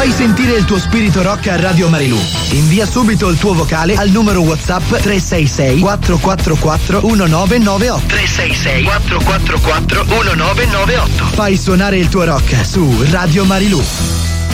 Fai sentire il tuo spirito rock a Radio Marilù. Invia subito il tuo vocale al numero WhatsApp 366 444 1998. 366 444 1998. Fai suonare il tuo rock su Radio Marilù.